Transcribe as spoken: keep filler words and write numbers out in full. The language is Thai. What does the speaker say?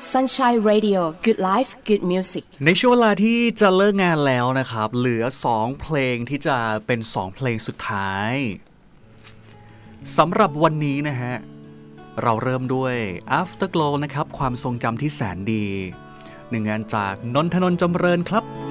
Sunshine Radio Good Life Good Music ในช่วงเวลาที่จะเลิกงานแล้วนะครับเหลือสองเพลงที่จะเป็นสองเพลงสุดท้ายสำหรับวันนี้นะฮะเราเริ่มด้วย Afterglow นะครับความทรงจำที่แสนดีหนึ่งงานจากนนทนนท์จำเริญครับ